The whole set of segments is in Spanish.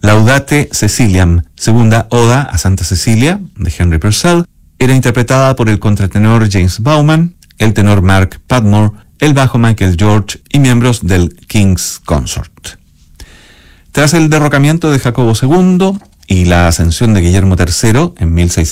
Laudate Ceciliam, segunda oda a Santa Cecilia, de Henry Purcell, era interpretada por el contratenor James Bauman, el tenor Mark Padmore, el bajo Michael George y miembros del King's Consort. Tras el derrocamiento de Jacobo II y la ascensión de Guillermo III en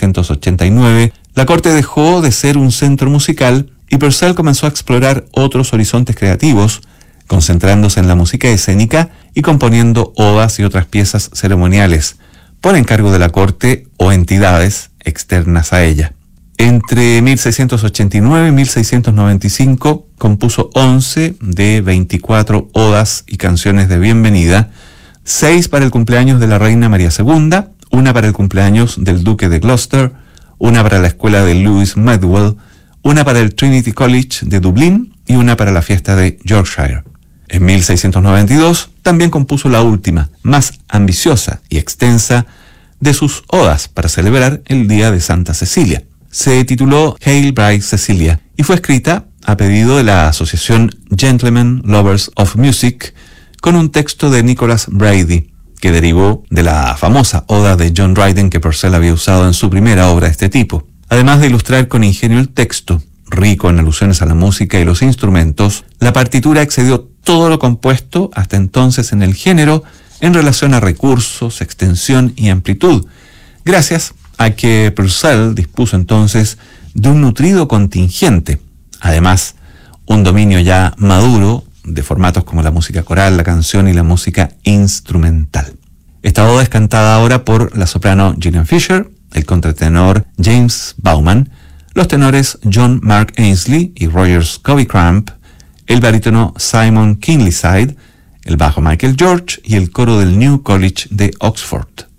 1689, la corte dejó de ser un centro musical y Purcell comenzó a explorar otros horizontes creativos, concentrándose en la música escénica y componiendo odas y otras piezas ceremoniales por encargo de la corte o entidades externas a ella. Entre 1689 y 1695 compuso 11 de 24 odas y canciones de bienvenida, 6 para el cumpleaños de la reina María II, una para el cumpleaños del duque de Gloucester, una para la escuela de Lewis Medwell, una para el Trinity College de Dublín y una para la fiesta de Yorkshire. En 1692 también compuso la última, más ambiciosa y extensa de sus odas para celebrar el Día de Santa Cecilia. Se tituló Hail Bright Cecilia y fue escrita a pedido de la asociación Gentlemen Lovers of Music con un texto de Nicholas Brady, que derivó de la famosa oda de John Dryden que Purcell había usado en su primera obra de este tipo. Además de ilustrar con ingenio el texto, rico en alusiones a la música y los instrumentos, la partitura excedió todo lo compuesto hasta entonces en el género en relación a recursos, extensión y amplitud, gracias a que Purcell dispuso entonces de un nutrido contingente, además un dominio ya maduro de formatos como la música coral, la canción y la música instrumental. Esta oda es cantada ahora por la soprano Gillian Fisher, el contratenor James Bauman, los tenores John Mark Ainsley y Roger Scobie Cramp, el barítono Simon Kinleyside, el bajo Michael George y el coro del New College de Oxford.